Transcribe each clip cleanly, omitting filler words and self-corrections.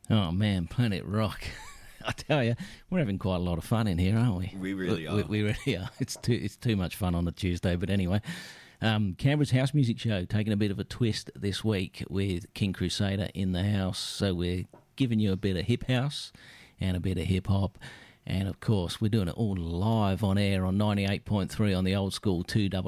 Oh man, Planet Rock. I tell you, we're having quite a lot of fun in here, aren't we? We really are. We really are. It's too much fun on a Tuesday, but anyway. Canberra's House Music Show taking a bit of a twist this week with King Crusader in the house. So we're giving you a bit of hip house and a bit of hip hop. And of course, we're doing it all live on air on 98.3 on the old school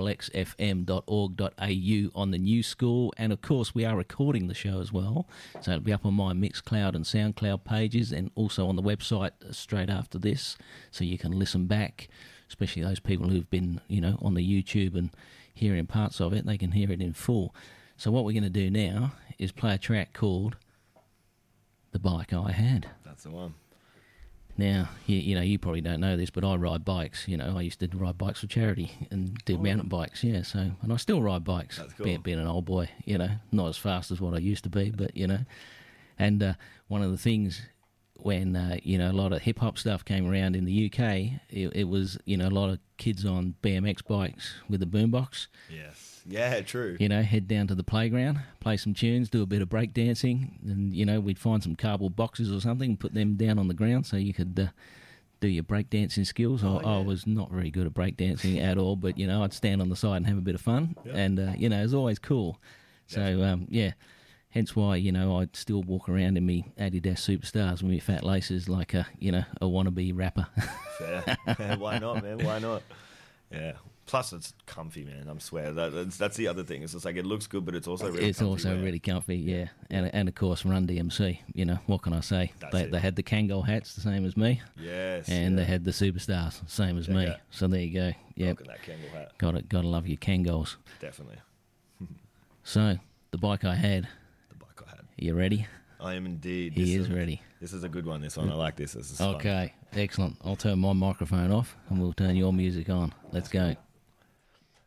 2xxfm.org.au on the new school. And of course, we are recording the show as well. So it'll be up on my Mixcloud and SoundCloud pages and also on the website straight after this. So you can listen back, especially those people who've been, on the YouTube and hearing parts of it. They can hear it in full. So what we're going to do now is play a track called The Bike I Had. That's the one. Now, you probably don't know this, but I ride bikes. I used to ride bikes for charity and did mountain bikes, and I still ride bikes. That's cool. Being an old boy, not as fast as what I used to be, but, And one of the things when, a lot of hip-hop stuff came around in the UK, it was, a lot of kids on BMX bikes with a boombox. Yes. Yeah, true. Head down to the playground, play some tunes, do a bit of break dancing, and, we'd find some cardboard boxes or something and put them down on the ground so you could do your break dancing skills. I was not very good at break dancing at all, but, I'd stand on the side and have a bit of fun, and, it was always cool. So, hence why, I'd still walk around in me Adidas Superstars with me fat laces like a wannabe rapper. Fair. Why not, man? Why not? Yeah. Plus, it's comfy, man. I swear that's the other thing. It's just like it looks good, but it's also really. It's comfy also really comfy, yeah. And of course, Run DMC. What can I say? They had the Kangol hats, the same as me. Yes. And they had the Superstars, same as me. So there you go. Yeah. Look at that Kangol hat. Gotta love your Kangols. Definitely. So the bike I had. The bike I had. Are you ready? I am indeed. He is ready. This is a good one. This one, I like this. This is fun. Okay, excellent. I'll turn my microphone off and we'll turn your music on. Let's go.